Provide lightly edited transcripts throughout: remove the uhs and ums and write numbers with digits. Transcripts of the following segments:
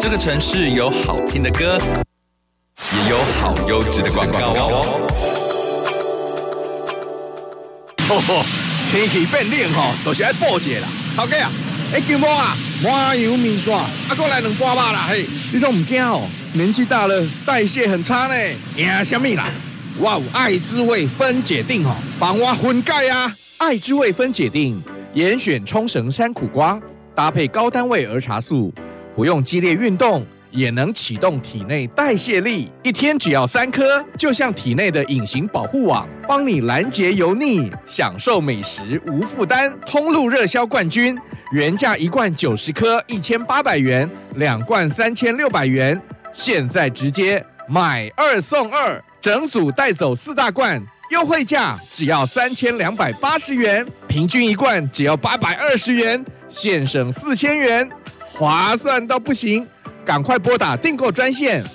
这个城市有好听的歌，也有好优质的广告哦。 天气变冷吼，就是爱补一下啦。头家啊，姜母啊，麻油面线，过来2盘肉啦嘿。你都唔惊哦？年纪大了，代谢很差呢。惊什么啦？我有爱滋味分解锭吼，帮我分解啊！ 爱滋味分解锭，严选冲绳山苦瓜，搭配高单位儿茶素，不用激烈运动也能启动体内代谢力，一天只要3颗，就像体内的隐形保护网，帮你拦截油腻，享受美食无负担。通路热销冠军，原价1罐90颗1800元，2罐3600元，现在直接买2送2，整组带走4大罐，优惠价只要3280元，平均1罐只要820元，现省4000元，划算到不行！赶快拨打订购专线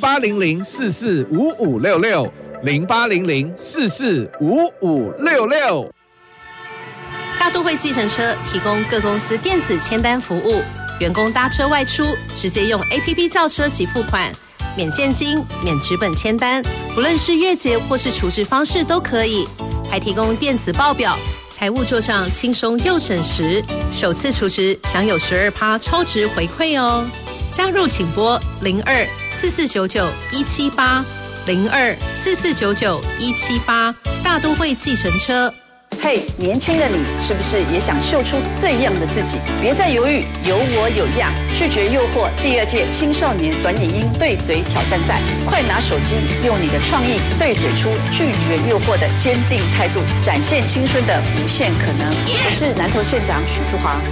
0800445566，0800445566。 大都会计程车提供各公司电子签单服务，员工搭车外出直接用 APP 叫车及付款，免现金、免纸本签单，不论是月结或是储值方式都可以，还提供电子报表，财务做账轻松又省时，首次储值享有12%超值回馈哦。加入请拨02-4499-178，02-4499-178，大都会计程车。 嘿，年轻的你是不是也想秀出最样的自己？别再犹豫，有我有样，拒绝诱惑第2届青少年短影音对嘴挑战赛，快拿手机，用你的创意对嘴出拒绝诱惑的坚定态度，展现青春的无限可能。我是南投县长许淑华。